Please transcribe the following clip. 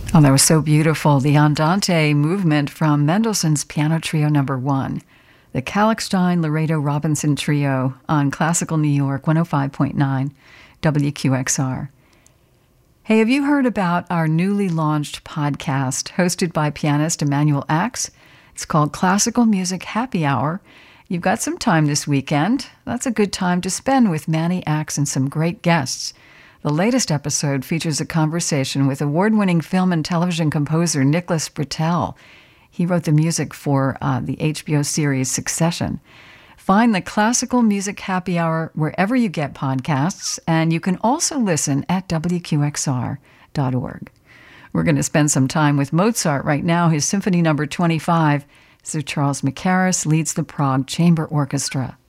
Oh, that was so beautiful. The Andante movement from Mendelssohn's Piano Trio Number 1. The Kalkstein Laredo Robinson Trio on Classical New York 105.9 WQXR. Hey, have you heard about our newly launched podcast hosted by pianist Emanuel Ax? It's called Classical Music Happy Hour. You've got some time this weekend. That's a good time to spend with Manny Ax and some great guests. The latest episode features a conversation with award-winning film and television composer Nicholas Britell. He wrote the music for the HBO series Succession. Find the Classical Music Happy Hour wherever you get podcasts, and you can also listen at WQXR.org. We're going to spend some time with Mozart right now, his Symphony No. 25. Sir Charles Mackerras leads the Prague Chamber Orchestra.